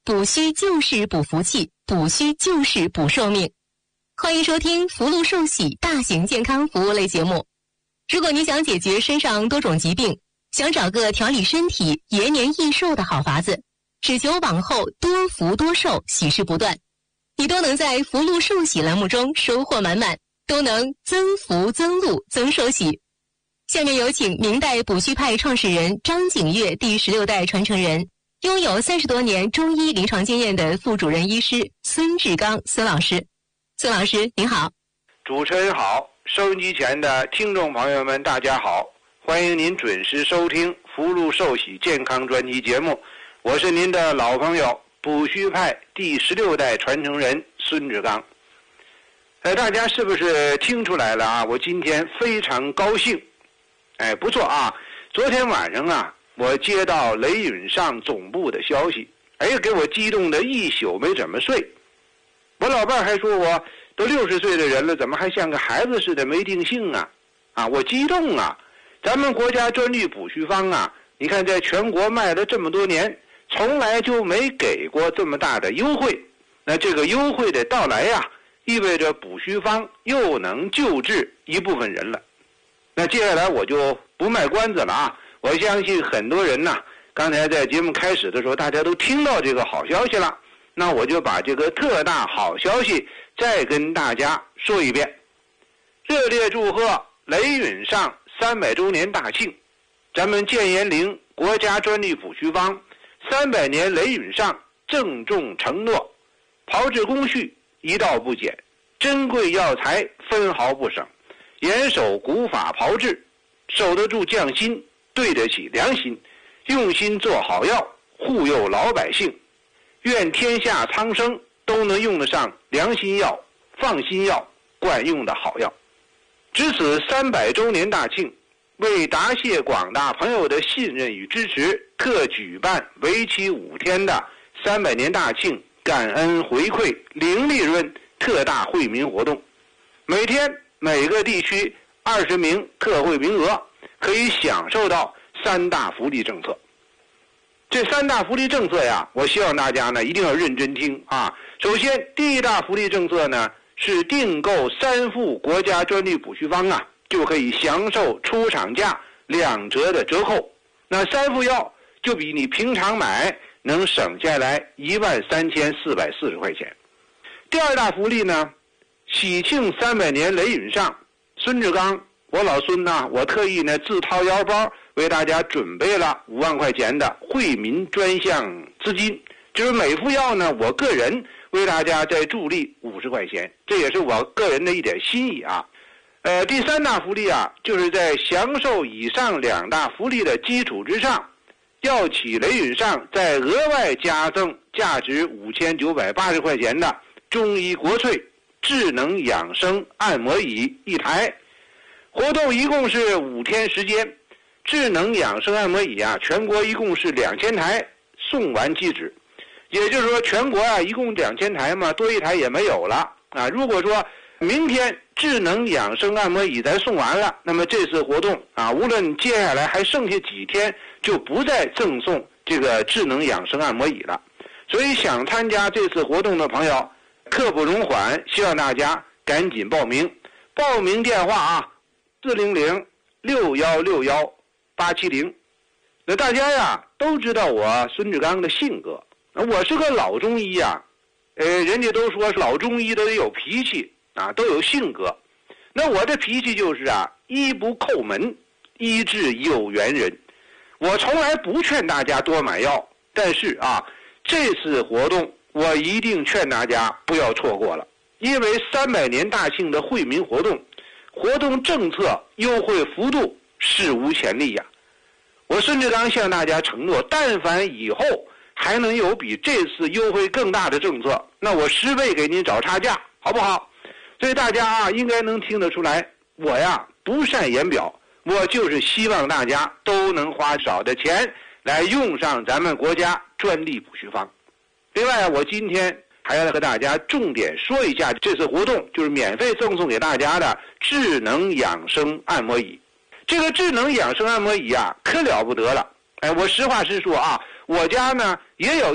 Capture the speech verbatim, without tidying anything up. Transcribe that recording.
补虚就是补福气，补虚就是补寿命。欢迎收听福禄寿喜大型健康服务类节目。如果你想解决身上多种疾病，想找个调理身体、延年益寿的好法子，只求往后多福多寿，喜事不断，你都能在福禄寿喜栏目中收获满满，都能增福增禄增寿喜。下面有请明代补虚派创始人张景岳第十六代传承人，拥有三十多年中医临床经验的副主任医师孙志刚孙老师。孙老师您好。 主持人好，收音机前的听众朋友们大家好，欢迎您准时收听福禄寿喜健康专题节目，我是您的老朋友补虚派第十六代传承人孙志刚。呃，大家是不是听出来了啊？我今天非常高兴。哎，不错啊！昨天晚上啊，我接到雷允上总部的消息，哎，给我激动的一宿没怎么睡。我老伴儿还说我都六十岁的人了，怎么还像个孩子似的没定性啊？啊，我激动啊！咱们国家专利补虚方啊，你看在全国卖了这么多年，从来就没给过这么大的优惠。那这个优惠的到来呀、啊，意味着补虚方又能救治一部分人了。那接下来我就不卖关子了啊！我相信很多人呢，刚才在节目开始的时候，大家都听到这个好消息了。那我就把这个特大好消息再跟大家说一遍。热烈祝贺雷允上三百周年大庆，咱们建言陵国家专利补虚方三百年雷允上郑重承诺，炮制工序一道不减，珍贵药材分毫不省，严守古法炮制，守得住匠心，对得起良心，用心做好药，护佑老百姓。愿天下苍生都能用得上良心药、放心药、管用的好药。值此三百周年大庆，为答谢广大朋友的信任与支持，特举办为期五天的三百年大庆感恩回馈零利润特大惠民活动。每天每个地区二十名特惠名额，可以享受到三大福利政策。这三大福利政策呀，我希望大家呢一定要认真听啊。首先，第一大福利政策呢是订购三副国家专利补虚方啊，就可以享受出厂价两折的折扣。那三副药就比你平常买能省下来一万三千四百四十块钱。第二大福利呢，喜庆三百年雷允上，孙志刚，我老孙呐，我特意呢自掏腰包为大家准备了五万块钱的惠民专项资金，就是每副药呢，我个人为大家再助力五十块钱，这也是我个人的一点心意啊。呃，第三大福利啊，就是在享受以上两大福利的基础之上，药企雷允上再额外加赠价值五千九百八十块钱的中医国粹智能养生按摩椅一台。活动一共是五天时间，智能养生按摩椅啊，全国一共是两千台，送完即止。也就是说，全国啊一共两千台嘛，多一台也没有了啊。如果说明天智能养生按摩椅咱送完了，那么这次活动啊，无论接下来还剩下几天，就不再赠送这个智能养生按摩椅了。所以想参加这次活动的朋友，刻不容缓，希望大家赶紧报名。报名电话啊，四零零六幺六幺八七零。那大家呀都知道我孙志刚的性格，我是个老中医啊，呃，人家都说是老中医都得有脾气啊，都有性格。那我的脾气就是啊，一不叩门，医治有缘人。我从来不劝大家多买药，但是啊，这次活动我一定劝大家不要错过了，因为三百年大庆的惠民活动，活动政策优惠幅度史无前例呀、啊！我孙志刚向大家承诺，但凡以后还能有比这次优惠更大的政策，那我十倍给您找差价，好不好？所以大家啊，应该能听得出来，我呀不善言表，我就是希望大家都能花少的钱来用上咱们国家专利补虚方。另外，我今天还要和大家重点说一下这次活动，就是免费赠送给大家的智能养生按摩椅。这个智能养生按摩椅啊，可了不得了！哎，我实话实说啊，我家呢也有